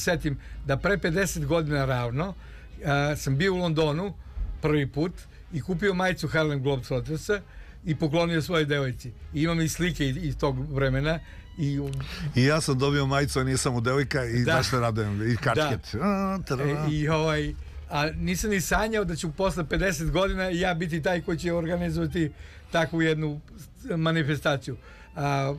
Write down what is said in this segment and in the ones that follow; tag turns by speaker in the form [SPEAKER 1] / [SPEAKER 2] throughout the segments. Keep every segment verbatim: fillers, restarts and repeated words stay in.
[SPEAKER 1] setim da pre pedeset godina ravno a, sam bio u Londonu prvi put i kupio majicu Harlem Globetrottersa i poklonio svojoj devojci. I imam i slike iz tog vremena. I,
[SPEAKER 2] I ja sam dobio majicu, a nisam u devojka i
[SPEAKER 1] da,
[SPEAKER 2] baš se radujem. I kačket.
[SPEAKER 1] Da. E, I ovaj, a nisam ni sanjao da ću posle pedeset godina ja biti taj koji će organizovati takvu jednu manifestaciju. A,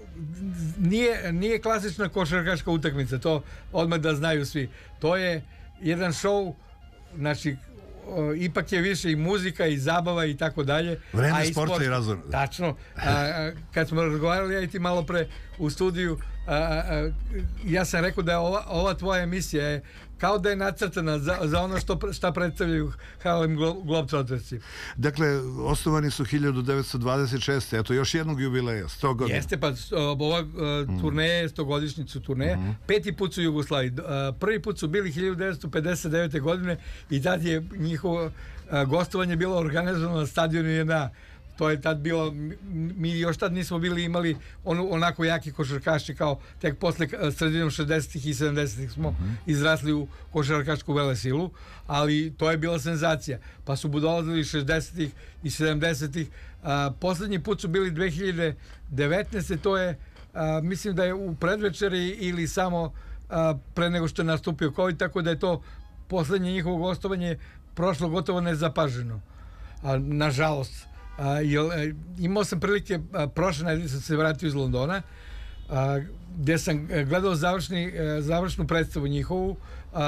[SPEAKER 1] nije, nije klasična košarkaška utakmica, to odmah da znaju svi. To je jedan show, znači o, ipak je više i muzika i zabava i tako dalje.
[SPEAKER 2] Vreme sporta i razvoj.
[SPEAKER 1] Tačno. A, a, kad smo razgovarali ja i ti malo pre u studiju, a, a, ja sam rekao da je ova, ova tvoja emisija je kao da je nacrtana za, za ono što šta predstavljaju Harlem Globetrottersi.
[SPEAKER 2] Dakle, osnovani su hiljadu devetsto dvadeset šeste. Eto, još jednog jubileja, sto godina.
[SPEAKER 1] Jeste, pa ova uh, turneja je stogodišnjicu turneje. Mm. Peti put su u Jugoslaviji. Uh, prvi put su bili hiljadu devetsto pedeset devete godine i tad je njihovo uh, gostovanje bilo organizovano na stadionu J N A. To je tad bilo, mi još tad nismo bili imali on, onako jaki košarkaši kao tek posle sredinom šezdesetih i sedamdesetih smo mm-hmm. izrasli u košarkašku velesilu, ali to je bila senzacija. Pa su dolazili šezdesetih i sedamdesetih. A, poslednji put su bili dve hiljade devetnaeste. To je, a, mislim da je u predvečeri ili samo a, pre nego što je nastupio COVID, tako da je to poslednje njihovo gostovanje prošlo gotovo nezapaženo. A, nažalost. Uh, jel, imao sam prilike, uh, prošle nedelje sam se vratio iz Londona, uh, gdje sam gledao završni, uh, završnu predstavu njihovu uh,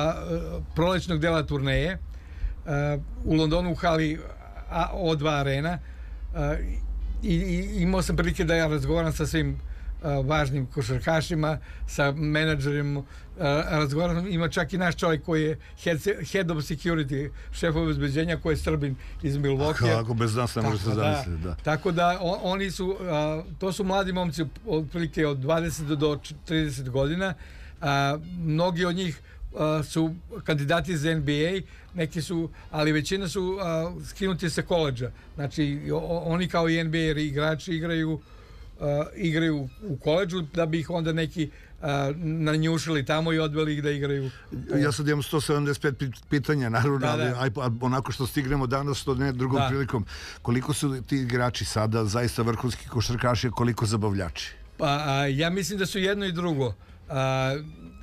[SPEAKER 1] prolećnog dela turneje uh, u Londonu u hali O dva Arena uh, i, i imao sam prilike da ja razgovaram sa svim Uh, važnim košarkašima, sa menadžerima, uh, razgovaram, ima čak i naš čovjek koji je head, head of security, šef obezbeđenja, koji je Srbin iz Milwaukee.
[SPEAKER 2] Kako bez nas ne može se zamisliti, da.
[SPEAKER 1] Tako da on, oni su, uh, to su mladi momci otprilike od dvadeset do trideset godina, uh, mnogi od njih uh, su kandidati za N B A, neki su, ali većina su uh, skinuti sa koledža, znači o, oni kao i N B A igrači igraju Uh, igraju u koledžu da bi ih onda neki uh, nanjušili tamo i odveli ih da igraju.
[SPEAKER 2] Ja sad imam sto sedamdeset pet pitanja, naravno, da, da. Ali aj, onako što stignemo danas, što ne drugom da. prilikom. Koliko su ti igrači sada zaista vrhunski košarkaši, koliko zabavljači?
[SPEAKER 1] Pa, a, ja mislim da su jedno i drugo. A,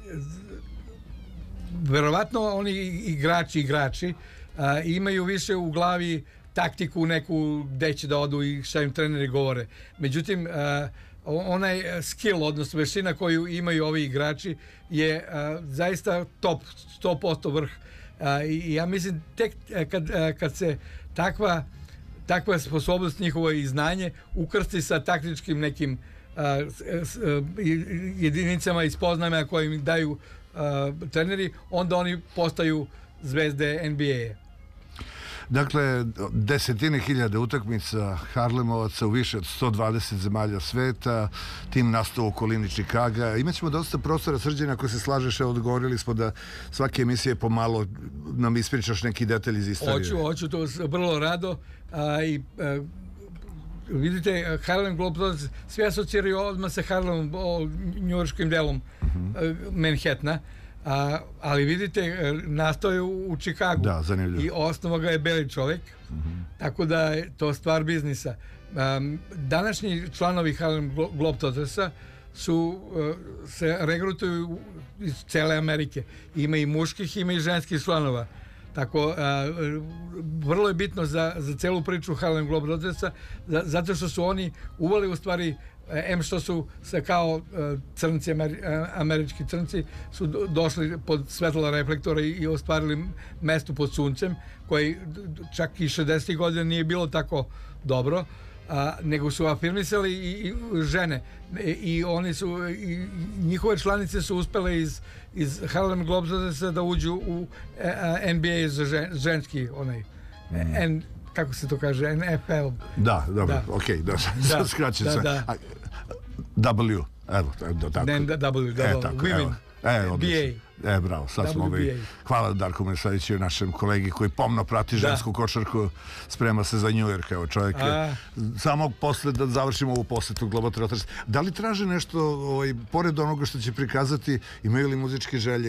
[SPEAKER 1] verovatno oni igrači igrači a, imaju više u glavi taktiku neku gde će da odu i šta im treneri govore. Međutim, uh, onaj skill, odnosno veština koju imaju ovi igrači je uh, zaista top, sto posto vrh. Uh, I ja mislim tek kad, uh, kad se takva takva sposobnost njihova i znanje ukrsti sa taktičkim nekim uh, s, uh, jedinicama i spoznajama koje im daju uh, treneri, onda oni postaju zvezde N B A-a.
[SPEAKER 2] Dakle, desetine hiljade utakmica Harlemovaca u više od sto dvadeset zemalja sveta, tim nastao u okolini Čikaga. Imaćemo dosta prostora, Srđana, ako se slažeš, evo, odgovorili smo da svake emisije pomalo nam ispričaš neki detalj iz istorije.
[SPEAKER 1] Hoću, hoću to vrlo rado. A, i, a, vidite, Harlem Globetrotters svi asociraju odmah sa Harlemom, njujorškim delom uh-huh. Manhattana. A, ali vidite, nastao je u, u Čikagu.
[SPEAKER 2] Da, zanimljivo.
[SPEAKER 1] I osnova ga je beli čovjek, mm-hmm. tako da je to stvar biznisa. Um, današnji članovi Harlem Globetrottersa su, uh, se regrutuju iz cele Amerike. Ima i muških, ima i ženskih članova. Tako, uh, vrlo je bitno za, za celu priču Harlem Globetrottersa, za, zato što su oni uvali u stvari, em što su se kao uh, crnci, ameri, američki crnci su do, došli pod svetla reflektora i, i ostvarili mesto pod suncem, koji čak i šezdesetih godina nije bilo tako dobro, a, nego su afirmisali i, i žene I, i oni su i, njihove članice su uspele iz, iz Harlem Globetrottersa da uđu u a, N B A za žen, ženski onaj mm. N, kako se to kaže, N F L.
[SPEAKER 2] Da, dobro, da. ok, da, da, skraćem
[SPEAKER 1] da,
[SPEAKER 2] se.
[SPEAKER 1] Da.
[SPEAKER 2] W, evo, tako.
[SPEAKER 1] Ne, W,
[SPEAKER 2] e, tako,
[SPEAKER 1] women.
[SPEAKER 2] Evo. E,
[SPEAKER 1] B A.
[SPEAKER 2] E, bravo, sad smo ovi. Hvala Darku Mesajiću, našem kolegi koji pomno prati žensku da. košarku, sprema se za New York, evo čovjek. A... Samo posle da završimo ovu posetu Globetrotters. Da li traže nešto, ovaj, pored onoga što će prikazati, imaju li muzičke želje?